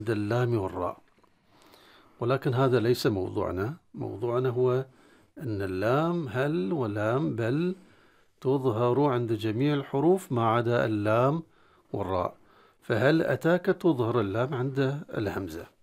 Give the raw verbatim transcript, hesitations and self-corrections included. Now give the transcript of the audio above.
عند اللام والراء، ولكن هذا ليس موضوعنا. موضوعنا هو أن اللام هل ولام بل تظهر عند جميع الحروف ما عدا اللام والراء. فهل أتاك تظهر اللام عند الهمزة؟